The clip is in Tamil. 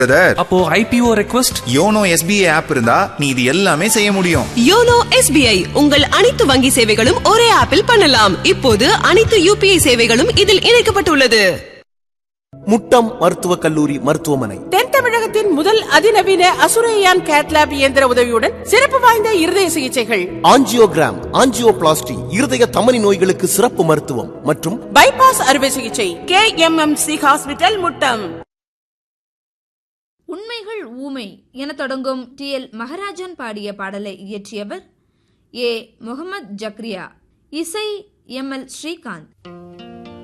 அப்போ IPO request YONO SBI app இருந்தா நீ இது எல்லாமே செய்ய முடியும். யோனோ SBI உங்கள் அனைத்து வங்கி சேவைகளும் ஒரே ஆப்பில் பண்ணலாம். இப்போது அனைத்து UPI சேவைகளும் இதில் இணைக்கப்பட்டுள்ளது. முட்டம் மருத்துவக் கல்லூரி மருத்துவமனை தென் தமிழகத்தின் முதல் அதிநவீன அசுரையான் கேட்லாப் இயந்திர உதவியுடன் சிறப்பு வாய்ந்த இருதய சிகிச்சைகள், ஆஞ்சியோகிராம், ஆஞ்சியோபிளாஸ்டி, இருதய தமனி நோய்களுக்கு சிறப்பு மருத்துவம் மற்றும் பைபாஸ் அறுவை சிகிச்சை. KMMC hospital Muttam. உண்மைகள் ஊமை என தொடங்கும் TL மகராஜன் பாடிய பாடலை இயற்றியவர் A. முகமது ஜக்ரியா, இசை ML ஸ்ரீகாந்த்.